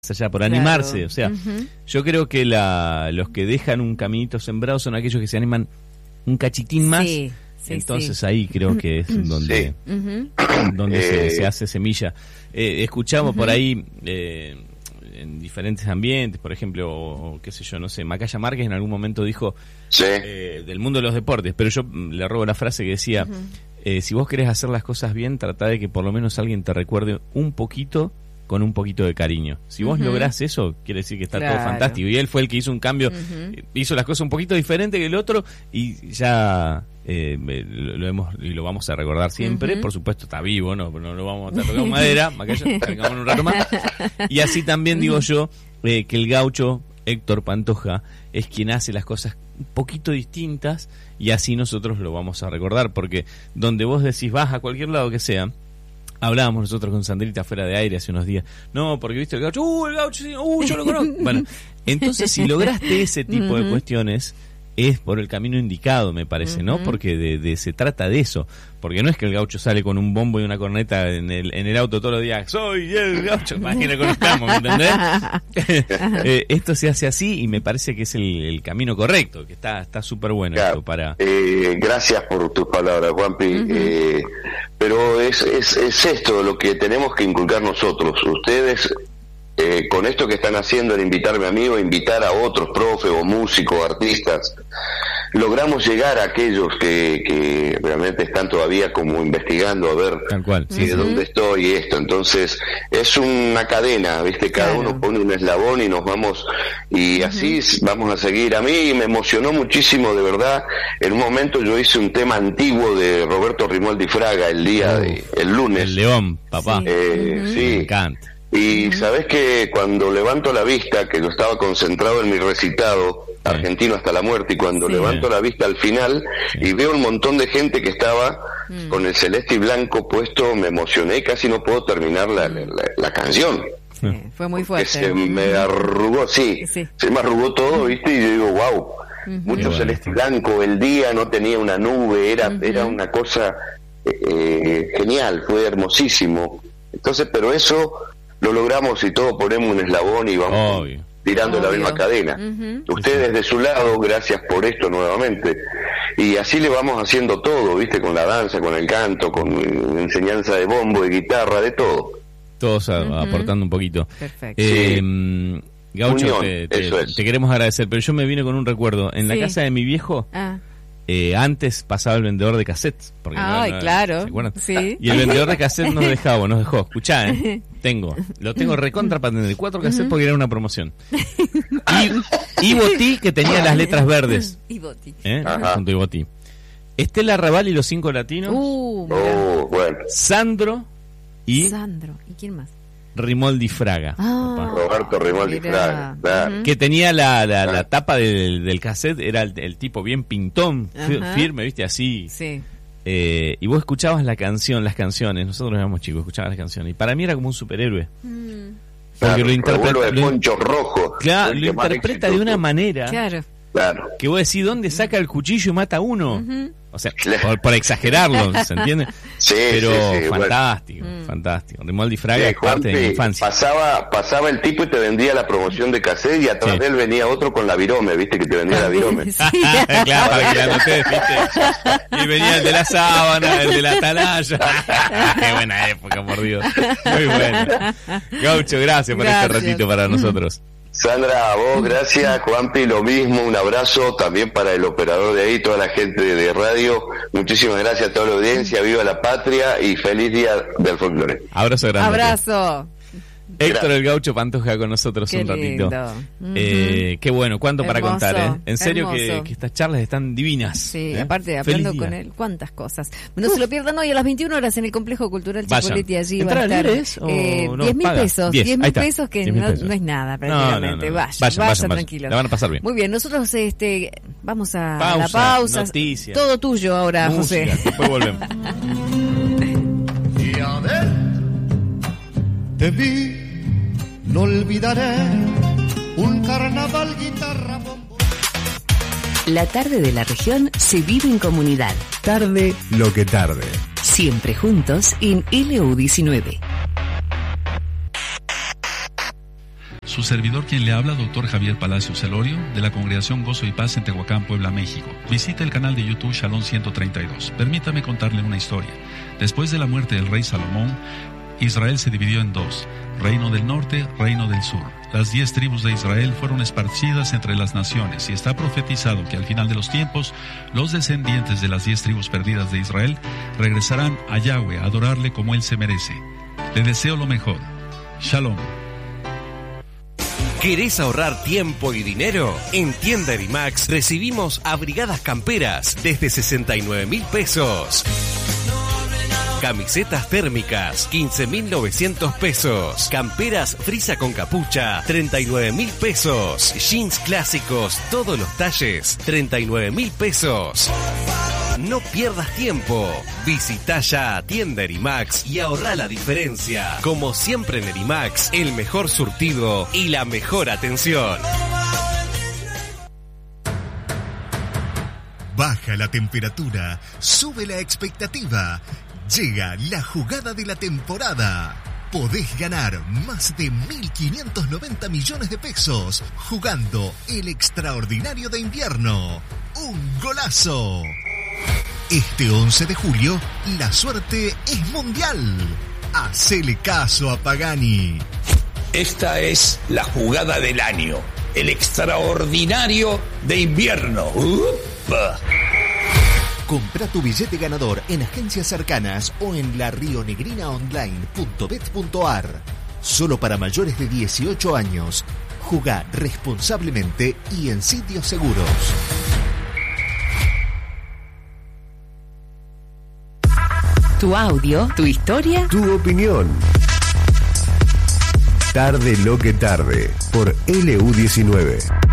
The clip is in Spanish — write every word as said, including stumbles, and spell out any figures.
allá, por Claro. animarse. O sea, Uh-huh. yo creo que la, los que dejan un caminito sembrado son aquellos que se animan un cachitín más. Sí, sí, Entonces sí. ahí creo que es donde, Sí. Uh-huh. donde Eh. se, se hace semilla. Eh, escuchamos Ujú. por ahí eh, en diferentes ambientes, por ejemplo, o, o qué sé yo, no sé, Macaya Márquez en algún momento dijo Sí. eh, del mundo de los deportes, pero yo mm, le robo la frase que decía, Ujú. eh, si vos querés hacer las cosas bien, tratá de que por lo menos alguien te recuerde un poquito con un poquito de cariño. Si vos Ujú. lográs eso, quiere decir que está Claro. todo fantástico. Y él fue el que hizo un cambio, Ujú. eh, hizo las cosas un poquito diferente que el otro y ya eh, me- lo, lo hemos y lo vamos a recordar siempre. Ujú. Por supuesto está vivo, no, no lo vamos a estar tocando madera, Macaya, tengamos un rato más. Y así también digo yo eh, que el gaucho Héctor Pantoja es quien hace las cosas un poquito distintas y así nosotros lo vamos a recordar, porque donde vos decís vas a cualquier lado que sea. Hablábamos nosotros con Sandrita fuera de aire hace unos días. No, porque viste el gaucho, uh, el gaucho, sí, uh, yo lo conozco. Bueno, entonces si lograste ese tipo de Ujú. cuestiones, es por el camino indicado, me parece, ¿no? Ujú. Porque de, de se trata de eso. Porque no es que el gaucho sale con un bombo y una corneta en el, en el auto todos los días. Soy el gaucho, más que lo conozcamos, ¿me entendés? Eh, esto se hace así y me parece que es el, el camino correcto, que está está súper bueno Claro. esto para... Eh, gracias por tus palabras, Juanpi. Ujú. Eh, pero es, es, es esto lo que tenemos que inculcar nosotros. Ustedes, eh, con esto que están haciendo, en invitarme a mí o invitar a otros profes o músicos, artistas, logramos llegar a aquellos que, que realmente están todavía como investigando a ver Tal cual. si de Ujú. dónde estoy y esto. Entonces es una cadena, ¿viste? Cada Claro. uno pone un eslabón y nos vamos, y así s- vamos a seguir. A mí me emocionó muchísimo, de verdad. En un momento yo hice un tema antiguo de Roberto Rimoldi Fraga el día de, el lunes. El león, papá. Sí. Eh, Ujú. Me sí. encanta. Y sabes que cuando levanto la vista, que yo estaba concentrado en mi recitado, argentino hasta la muerte, y cuando Sí. levanto la vista al final Sí. y veo un montón de gente que estaba Mm. con el celeste y blanco puesto, me emocioné y casi no puedo terminar la, la, la- la canción. Sí, fue muy Que fuerte. se me arrugó, sí, Sí. se me arrugó todo, ¿viste? Y yo digo, wow, Ujú. mucho Qué bueno. celeste y blanco, el día no tenía una nube, era, Ujú. era una cosa eh, genial, fue hermosísimo. Entonces, pero eso lo logramos y todos ponemos un eslabón y vamos Obvio. tirando la Obvio. misma cadena. Ujú. Ustedes de su lado, gracias por esto nuevamente. Y así le vamos haciendo todo, ¿viste? Con la danza, con el canto, con eh, enseñanza de bombo, de guitarra, de todo. Todos a- Ujú. aportando un poquito. Perfecto. Eh, Gaucho, Unión, te, te- eso es. te queremos agradecer, pero yo me vine con un recuerdo. En la Sí. casa de mi viejo, Ah. eh, antes pasaba el vendedor de cassettes. Porque no- Ay, no- claro. ¿se acuerdan? Sí. Y el vendedor de cassettes nos dejaba, nos dejó. Escuchá, eh, tengo, lo tengo recontra para tener cuatro cassettes porque era una promoción. Y, y Botí, que tenía las letras verdes. Y Boti. ¿eh? Ajá. Junto a Botí. Estela Raval y los cinco latinos. Uh, mirá. Oh, bueno. Sandro y Sandro. ¿Y quién más? Rimoldi Fraga. Ah. papá. Roberto Rimoldi Mirá. Fraga, claro. Ujú. Que tenía la, la, la Ah. tapa del, del cassette, era el, el tipo bien pintón, fi- Ajá. firme, viste, así. Sí. Eh, y vos escuchabas la canción, las canciones, nosotros éramos chicos, escuchábamos las canciones. Y para mí era como un superhéroe. Mm, Porque Claro, lo interpreta, revuelo de lo, poncho rojo. claro, el lo que más interpreta éxito de una tuvo. manera claro. Claro. que vos decís, ¿dónde saca el cuchillo y mata a uno? Ujú. O sea, Claro. por, por exagerarlo, ¿se entiende? Sí, Pero sí, sí, bueno. fantástico, Mm. fantástico. Rimoldi Fraga Sí, es parte de mi Juanpi, infancia. Pasaba, pasaba el tipo y te vendía la promoción de cassette y atrás Sí. de él venía otro con la virome, viste que te vendía la virome. Sí. Claro, para que la anotés, ¿viste? Y venía el de la sábana, el de la atalaya. Qué buena época, por Dios. Muy buena. Gaucho, gracias por este Gracias. ratito para nosotros. Sandra, a vos, gracias. Juanpi, lo mismo, un abrazo también para el operador de ahí, toda la gente de radio. Muchísimas gracias a toda la audiencia, viva la patria y feliz día del folclore. Abrazo grande. Abrazo. Héctor el Gaucho Pantoja con nosotros Qué un ratito. lindo. Ujú. Eh, qué bueno, cuánto para Hermoso, contar, ¿eh? En serio que, hermoso. que estas charlas están divinas. Sí, ¿eh? aparte, Feliz hablando día. con él, cuántas cosas. No se lo pierdan hoy a las veintiuna horas en el Complejo Cultural Vayan. Chipolletti. Allí va a ¿Entrada estar. libre es o eh, no diez mil paga? pesos. Diez, diez ahí mil está. pesos que diez mil no, pesos. no es nada No, prácticamente. no, no, no. Vayan, Vayan, vayan, vayan, vayan. tranquilos. La van a pasar bien. Muy bien, nosotros este vamos a Pausa, la pausa. noticias. Todo tuyo ahora, Música, José. después volvemos. Y a ver, te vi, no olvidaré un carnaval, guitarra, bombo. La tarde de la región se vive en comunidad. Tarde lo que tarde. Siempre juntos en L U diecinueve. Su servidor quien le habla, doctor Javier Palacios Celorio, de la Congregación Gozo y Paz en Tehuacán, Puebla, México. Visita el canal de YouTube Shalom ciento treinta y dos. Permítame contarle una historia. Después de la muerte del rey Salomón, Israel se dividió en dos, reino del norte, reino del sur. Las diez tribus de Israel fueron esparcidas entre las naciones y está profetizado que al final de los tiempos, los descendientes de las diez tribus perdidas de Israel regresarán a Yahweh a adorarle como Él se merece. Le deseo lo mejor. Shalom. ¿Querés ahorrar tiempo y dinero? En Tienda Erimax recibimos abrigadas camperas desde sesenta y nueve mil pesos. Camisetas térmicas, quince mil novecientos pesos. Camperas frisa con capucha, treinta y nueve mil pesos. Jeans clásicos, todos los talles, treinta y nueve mil pesos. No pierdas tiempo. Visita ya a Tienda Erimax y ahorra la diferencia. Como siempre en Erimax, el mejor surtido y la mejor atención. Baja la temperatura, sube la expectativa. Llega la jugada de la temporada. Podés ganar más de mil quinientos noventa millones de pesos jugando el extraordinario de invierno. ¡Un golazo! Este once de julio, la suerte es mundial. Hacele caso a Pagani. Esta es la jugada del año. El extraordinario de invierno. ¡Upa! Comprá tu billete ganador en agencias cercanas o en la rionegrina online punto bet punto ar. Solo para mayores de dieciocho años. Jugá responsablemente y en sitios seguros. Tu audio, tu historia, tu opinión. Tarde lo que tarde por L U diecinueve.